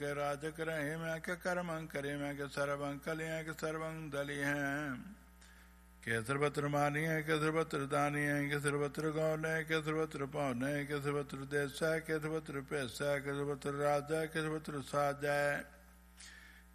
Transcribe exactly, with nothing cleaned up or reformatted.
के राजक रहे मैं के कर्मं करे मैं के सर्वं कले हैं के सर्वं दली हैं के सर्वत्र मानी है के सर्वत्र दानी है के सर्वत्र गौन है के सर्वत्र पौन है के सर्वत्र देश है के सर्वत्र पैसा है के सर्वत्र राजा है के सर्वत्र साजा है